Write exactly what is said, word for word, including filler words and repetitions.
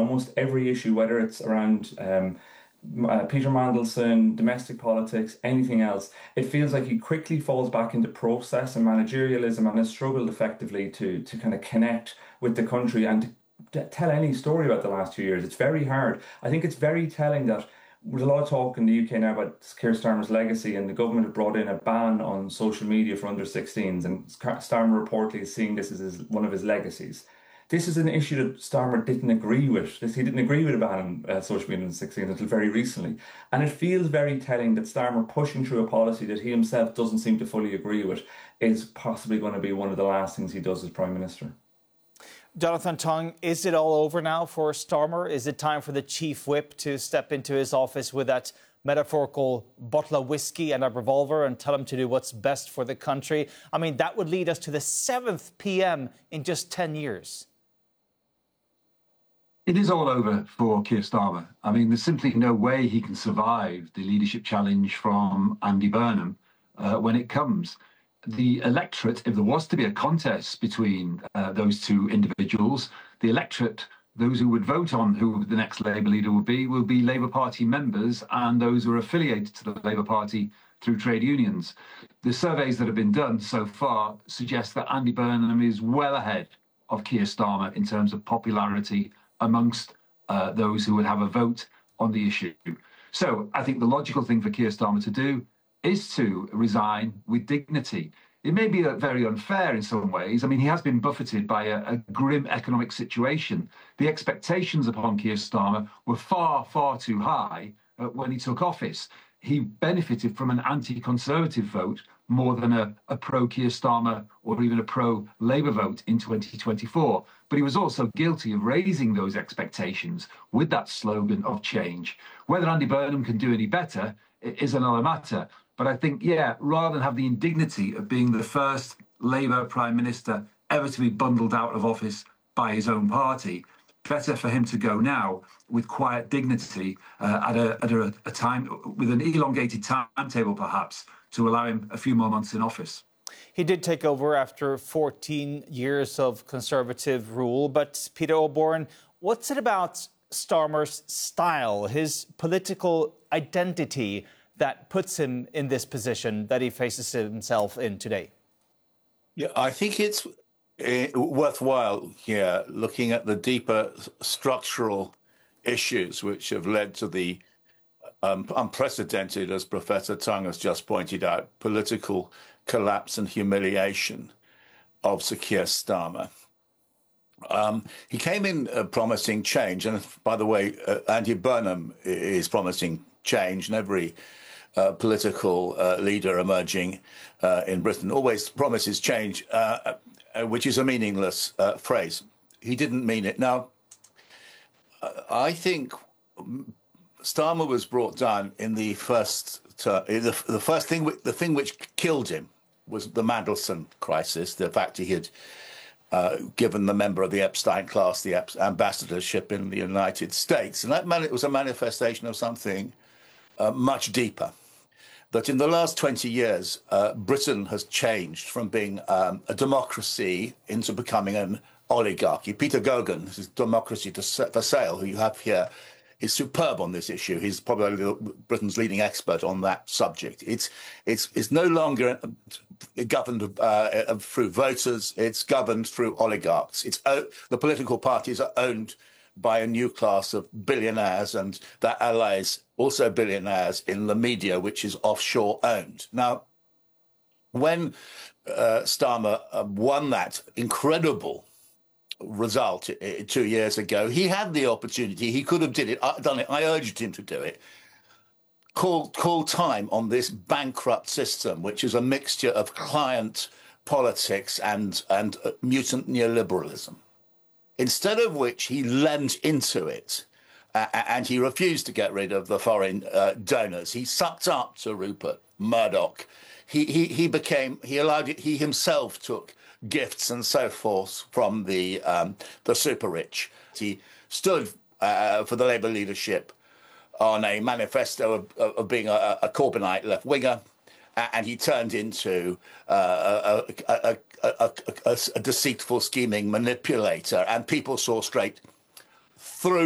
almost every issue, whether it's around um, uh, Peter Mandelson, domestic politics, anything else. It feels like he quickly falls back into process and managerialism and has struggled effectively to to kind of connect with the country and to t- tell any story about the last two years. It's very hard. I think it's very telling that there's a lot of talk in the U K now about Keir Starmer's legacy, and the government have brought in a ban on social media for under sixteens, and Starmer reportedly is seeing this as his, one of his legacies. This is an issue that Starmer didn't agree with. This, he didn't agree with a ban on uh, social media in the sixteens until very recently. And it feels very telling that Starmer pushing through a policy that he himself doesn't seem to fully agree with is possibly going to be one of the last things he does as Prime Minister. Jonathan Tonge, is it all over now for Starmer? Is it time for the Chief Whip to step into his office with that metaphorical bottle of whiskey and a revolver and tell him to do what's best for the country? I mean, that would lead us to the seventh P M in just ten years. It is all over for Keir Starmer. I mean, there's simply no way he can survive the leadership challenge from Andy Burnham uh, when it comes. The electorate, if there was to be a contest between uh, those two individuals, the electorate, those who would vote on who the next Labour leader would be, will be Labour Party members and those who are affiliated to the Labour Party through trade unions. The surveys that have been done so far suggest that Andy Burnham is well ahead of Keir Starmer in terms of popularity amongst uh, those who would have a vote on the issue. So I think the logical thing for Keir Starmer to do is to resign with dignity. It may be uh, very unfair in some ways. I mean, he has been buffeted by a, a grim economic situation. The expectations upon Keir Starmer were far, far too high uh, when he took office. He benefited from an anti-Conservative vote more than a, a pro-Keir Starmer or even a pro-Labour vote in twenty twenty-four. But he was also guilty of raising those expectations with that slogan of change. Whether Andy Burnham can do any better is another matter. But I think, yeah, rather than have the indignity of being the first Labour Prime Minister ever to be bundled out of office by his own party, better for him to go now with quiet dignity uh, at, a, at a, a time, with an elongated timetable perhaps, to allow him a few more months in office. He did take over after fourteen years of Conservative rule. But Peter O'Byrne, what's it about Starmer's style, his political identity, that puts him in this position that he faces himself in today? Yeah, I think it's uh, worthwhile here looking at the deeper structural issues which have led to the um, unprecedented, as Professor Tonge has just pointed out, political collapse and humiliation of Sir Keir Starmer. Um, he came in uh, promising change, and by the way, uh, Andy Burnham is promising change, and every uh, political uh, leader emerging uh, in Britain always promises change, uh, uh, which is a meaningless uh, phrase. He didn't mean it. Now, uh, I think Starmer was brought down in the first uh, the, the first thing, the thing which killed him was the Mandelson crisis, the fact he had uh, given the member of the Epstein class the ambassadorship in the United States. And that man- it was a manifestation of something uh, much deeper. That in the last twenty years, uh, Britain has changed from being um, a democracy into becoming an oligarchy. Peter Gogan, this is Democracy to S- for Sale, who you have here, is superb on this issue. He's probably Britain's leading expert on that subject. It's it's it's no longer governed uh, through voters. It's governed through oligarchs. It's uh, the political parties are owned by a new class of billionaires and their allies, also billionaires in the media, which is offshore owned. Now, when uh, Starmer uh, won that incredible result two years ago, he had the opportunity. He could have did it, uh, done it. I urged him to do it. Call, call time on this bankrupt system, which is a mixture of client politics and, and uh, mutant neoliberalism. Instead of which he lent into it, uh, and he refused to get rid of the foreign uh, donors. He sucked up to Rupert Murdoch. He, he, he became, he allowed it, he himself took gifts and so forth from the um, the super rich. He stood uh, for the Labour leadership on a manifesto of, of being a, a Corbynite left winger, and he turned into uh, a, a, a, a, a, a deceitful, scheming manipulator, and people saw straight through